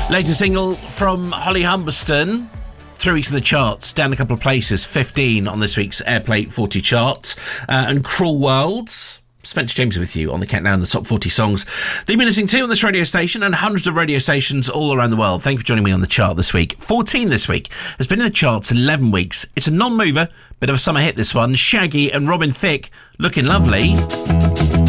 Latest single from Holly Humberston. 3 weeks in the charts, down a couple of places, 15 on this week's Airplay 40 chart. And Cruel Worlds. Spencer James with you on the countdown, the top 40 songs that you've been listening to on this radio station and hundreds of radio stations all around the world. Thank you for joining me on the chart this week. 14 this week. Has been in the charts 11 weeks. It's a non-mover, bit of a summer hit this one. Shaggy and Robin Thicke, Looking Lovely.